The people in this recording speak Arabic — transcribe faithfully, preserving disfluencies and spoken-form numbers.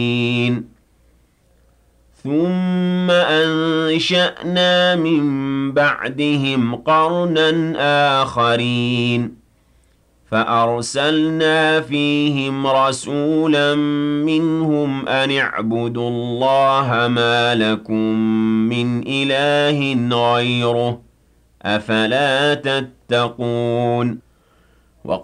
ثُمَّ أَنشَأْنَا مِن بَعْدِهِمْ قَرْنًا آخَرِينَ فَأَرْسَلْنَا فِيهِمْ رَسُولًا مِّنْهُمْ أَنِ اعْبُدُوا اللَّهَ مَا لَكُم مِّنْ إِلَٰهٍ غَيْرُهُ ۚ أَفَلَا تَتَّقُونَ